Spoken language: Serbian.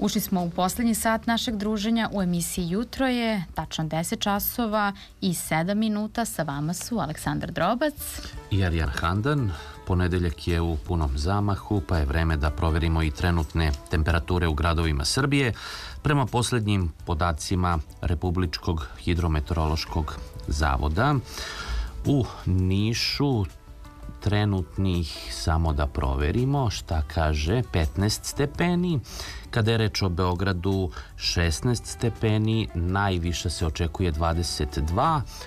Ušli smo u poslednji sat našeg druženja. U emisiji Jutro je tačno 10 časova i 7 minuta. Sa vama su Aleksandar Drobac i Arijan Handan. Ponedeljak je u punom zamahu, pa je vreme da proverimo i trenutne temperature u gradovima Srbije. Prema poslednjim podacima Republičkog hidrometeorološkog zavoda, u Nišu trenutnih, samo da proverimo šta kaže, 15 stepeni. Kada je reč o Beogradu, 16 stepeni, najviše se očekuje 22,